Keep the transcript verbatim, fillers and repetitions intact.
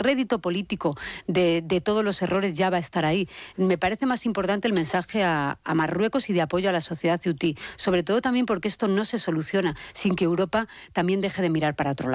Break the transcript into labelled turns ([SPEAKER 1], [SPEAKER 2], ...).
[SPEAKER 1] rédito político de, de todos los errores ya va a estar ahí. Me parece más importante el mensaje a, a Marruecos y de apoyo a la sociedad ceutí, sobre todo también porque esto no se soluciona sin que Europa también deje de mirar para otro lado.